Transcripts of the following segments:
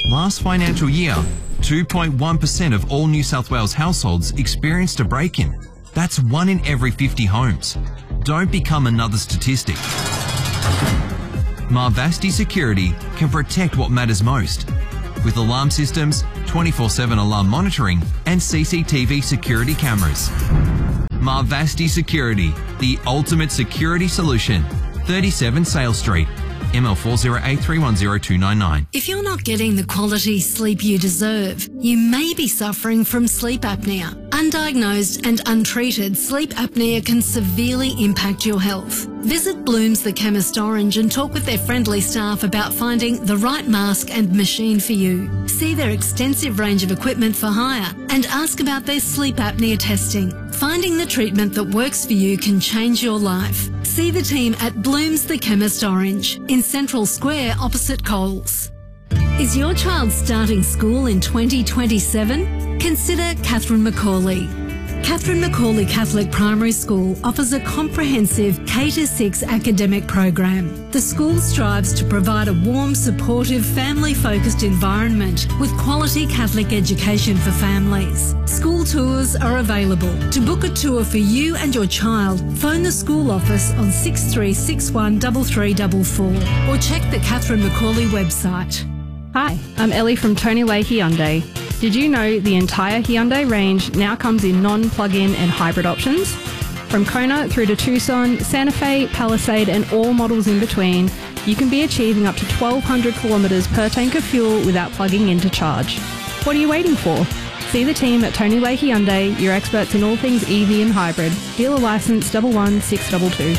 Last financial year, 2.1% of all New South Wales households experienced a break-in. That's 1 in every 50 homes. Don't become another statistic. Marvasti Security can protect what matters most. With alarm systems, 24/7 alarm monitoring and CCTV security cameras. Marvasti Security, the ultimate security solution. 37 Sales Street. ML4083102999. If you're not getting the quality sleep you deserve, you may be suffering from sleep apnea. Undiagnosed and untreated sleep apnea can severely impact your health. Visit Bloom's The Chemist Orange and talk with their friendly staff about finding the right mask and machine for you. See their extensive range of equipment for hire and ask about their sleep apnea testing. Finding the treatment that works for you can change your life. See the team at Bloom's The Chemist Orange in Central Square opposite Coles. Is your child starting school in 2027? Consider Catherine Macaulay. Catherine Macaulay Catholic Primary School offers a comprehensive K-6 academic program. The school strives to provide a warm, supportive, family-focused environment with quality Catholic education for families. School tours are available. To book a tour for you and your child, phone the school office on 6361 3344 or check the Catherine Macaulay website. Hi, I'm Ellie from Tony Lay Hyundai. Did you know the entire Hyundai range now comes in non-plug-in and hybrid options? From Kona through to Tucson, Santa Fe, Palisade and all models in between, you can be achieving up to 1,200 kilometres per tank of fuel without plugging in to charge. What are you waiting for? See the team at Tony Lay Hyundai, your experts in all things EV and hybrid. Dealer licence 11622.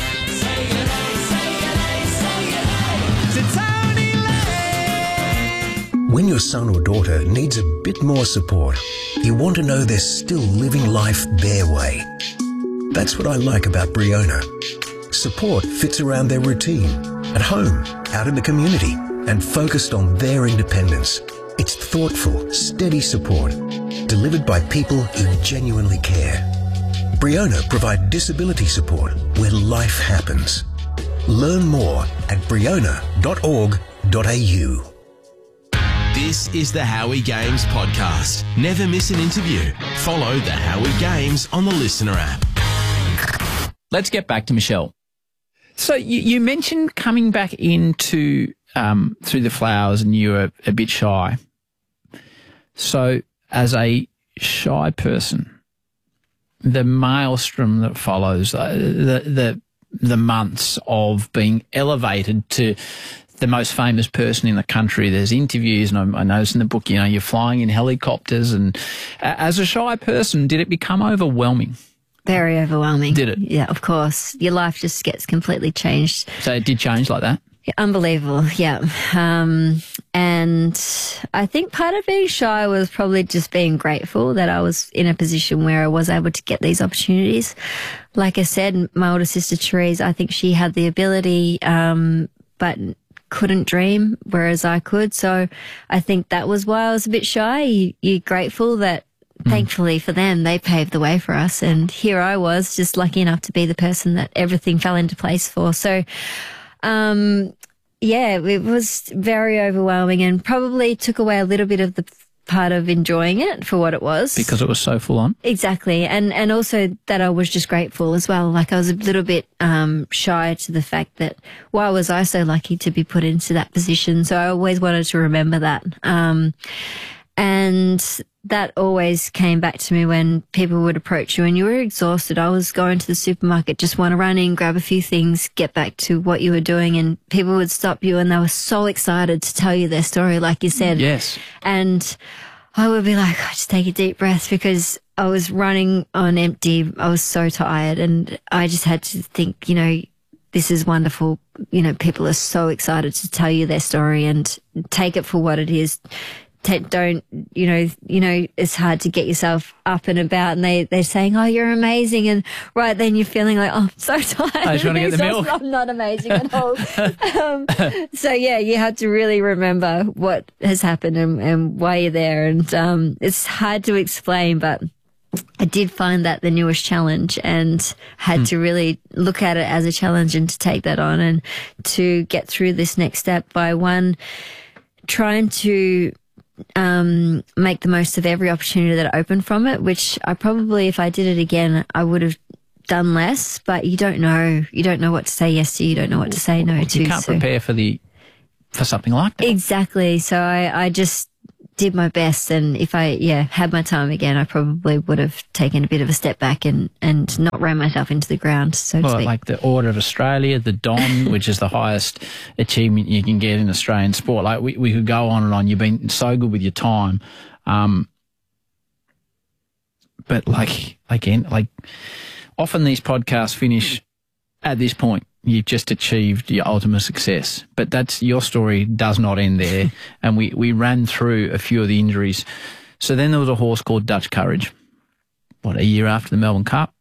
When your son or daughter needs a bit more support, you want to know they're still living life their way. That's what I like about Briona. Support fits around their routine, at home, out in the community, and focused on their independence. It's thoughtful, steady support, delivered by people who genuinely care. Briona provide disability support where life happens. Learn more at briona.org.au. This is the Howie Games podcast. Never miss an interview. Follow the Howie Games on the Listener app. Let's get back to Michelle. So you mentioned coming back into Through the Flowers and you were a bit shy. So as a shy person, the maelstrom that follows, the months of being elevated to the most famous person in the country. There's interviews, and I noticed in the book, you're flying in helicopters. And as a shy person, did it become overwhelming? Very overwhelming. Did it? Yeah, of course. Your life just gets completely changed. So it did change like that? Yeah, unbelievable, yeah. And I think part of being shy was probably just being grateful that I was in a position where I was able to get these opportunities. Like I said, my older sister Therese, I think she had the ability, but couldn't dream, whereas I could. So I think that was why I was a bit shy. You're grateful that thankfully for them, they paved the way for us. And here I was just lucky enough to be the person that everything fell into place for. So, yeah, it was very overwhelming and probably took away a little bit of the part of enjoying it for what it was. Because it was so full on? Exactly. And also that I was just grateful as well. Like I was a little bit shy to the fact that why was I so lucky to be put into that position? So I always wanted to remember that. And that always came back to me when people would approach you and you were exhausted. I was going to the supermarket, just want to run in, grab a few things, get back to what you were doing, and people would stop you and they were so excited to tell you their story, like you said. Yes. And I would be like, just take a deep breath because I was running on empty. I was so tired and I just had to think, this is wonderful. People are so excited to tell you their story and take it for what it is. Don't, it's hard to get yourself up and about and they're saying, oh, you're amazing. And right then you're feeling like, oh, I'm so tired. I just want to get the milk. I'm not amazing at all. So yeah, you have to really remember what has happened and why you're there. And it's hard to explain, but I did find that the newest challenge and had to really look at it as a challenge and to take that on and to get through this next step by trying to make the most of every opportunity that opened from it, which I probably, if I did it again, I would have done less, but you don't know. You don't know what to say yes to, you don't know what to say no to. You can't prepare for something like that. Exactly. So I just did my best, and if I had my time again, I probably would have taken a bit of a step back and not ran myself into the ground, so to speak. Like the Order of Australia, the Don, which is the highest achievement you can get in Australian sport. Like we could go on and on. You've been so good with your time. But often these podcasts finish at this point. You've just achieved your ultimate success. But that's your story does not end there. And we ran through a few of the injuries. So then there was a horse called Dutch Courage, a year after the Melbourne Cup,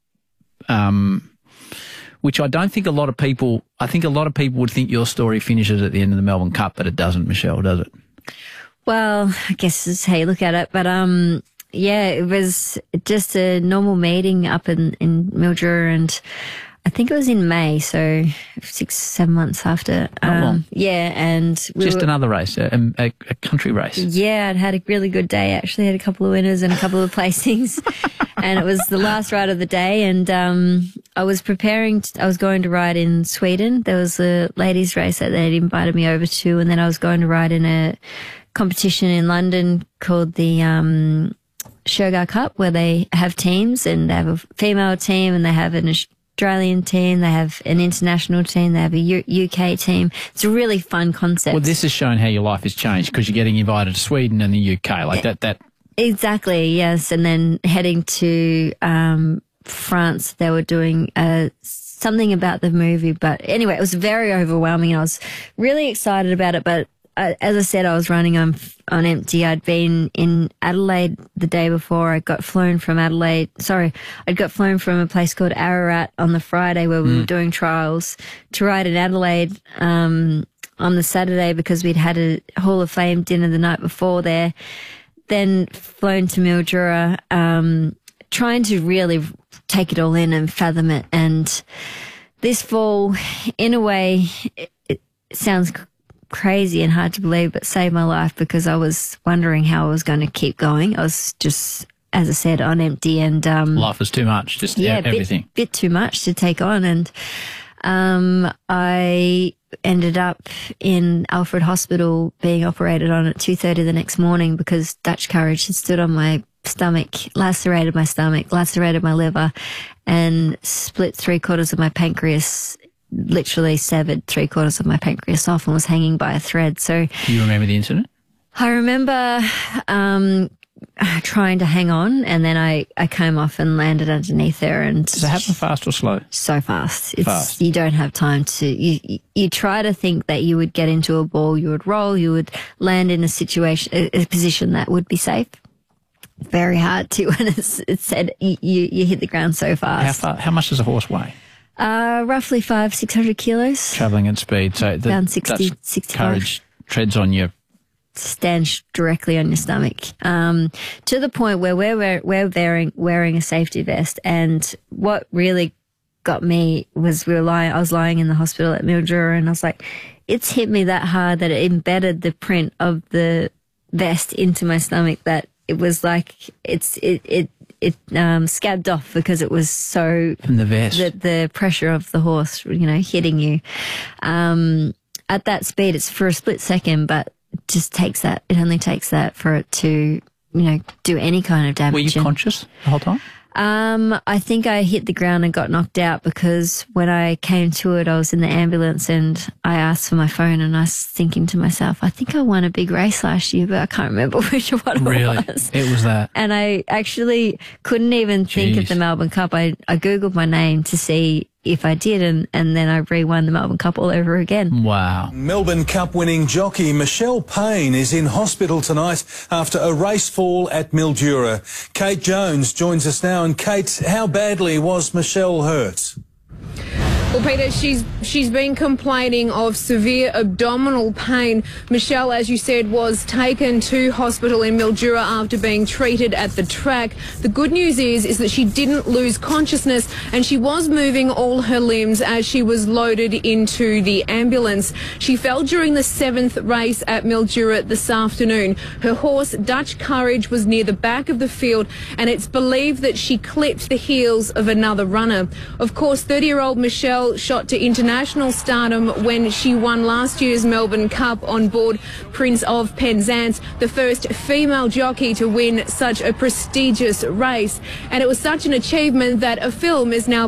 which I don't think I think a lot of people would think your story finishes at the end of the Melbourne Cup, but it doesn't, Michelle, does it? Well, I guess it's how you look at it. But it was just a normal meeting up in Mildura, and I think it was in May, so 6-7 months after. Not long. Yeah, and another race, a country race. Yeah, I'd had a really good day. Actually, had a couple of winners and a couple of placings, and it was the last ride of the day. And I was preparing. I was going to ride in Sweden. There was a ladies' race that they'd invited me over to, and then I was going to ride in a competition in London called the Shergar Cup, where they have teams, and they have a female team, and they have an Australian team, they have an international team, they have a UK team. It's a really fun concept. Well, this has shown how your life has changed because you're getting invited to Sweden and the UK, that. Exactly, yes. And then heading to France, they were doing something about the movie. But anyway, it was very overwhelming. I was really excited about it, but as I said, I was running on empty. I'd been in Adelaide the day before. I got flown from Adelaide. Sorry, I'd got flown from a place called Ararat on the Friday where we were doing trials to ride in Adelaide on the Saturday because we'd had a Hall of Fame dinner the night before there. Then flown to Mildura, trying to really take it all in and fathom it. And this fall, in a way, it sounds crazy and hard to believe, but saved my life because I was wondering how I was going to keep going. I was just, as I said, on empty, and life was too much, everything. Bit too much to take on, and I ended up in Alfred Hospital being operated on at 2:30 the next morning because Dutch Courage had stood on my stomach, lacerated my liver, and split 3/4 of my pancreas. Literally severed 3/4 of my pancreas off and was hanging by a thread. So, do you remember the incident? I remember trying to hang on, and then I came off and landed underneath there. And does it happen fast or slow? So fast. You don't have time to. You try to think that you would get into a ball, you would roll, you would land in a position that would be safe. Very hard to when it's said you hit the ground so fast. How much does a horse weigh? Roughly 500-600 kilos. Travelling at speed. So around 60, 65. Courage treads on you. Stands directly on your stomach. To the point where we're wearing a safety vest. And what really got me was I was lying in the hospital at Mildura, and I was like, it's hit me that hard that it embedded the print of the vest into my stomach that it was like it scabbed off because it was so from the vest, the pressure of the horse, hitting you. At that speed, it's for a split second, but it just takes that. It only takes that for it to, do any kind of damage. Were you conscious the whole time? I think I hit the ground and got knocked out because when I came to it, I was in the ambulance and I asked for my phone, and I was thinking to myself, I think I won a big race last year, but I can't remember which one really? It was. It was that. And I actually couldn't even think of the Melbourne Cup. I Googled my name to see if I did, and then I re-won the Melbourne Cup all over again. Wow. Melbourne Cup winning jockey Michelle Payne is in hospital tonight after a race fall at Mildura. Kate Jones joins us now. And Kate, how badly was Michelle hurt? Well, Peter, she's been complaining of severe abdominal pain. Michelle, as you said, was taken to hospital in Mildura after being treated at the track. The good news is that she didn't lose consciousness and she was moving all her limbs as she was loaded into the ambulance. She fell during the 7th race at Mildura this afternoon. Her horse, Dutch Courage, was near the back of the field and it's believed that she clipped the heels of another runner. Of course, 30-year-old Michelle shot to international stardom when she won last year's Melbourne Cup on board Prince of Penzance, the first female jockey to win such a prestigious race. And it was such an achievement that a film is now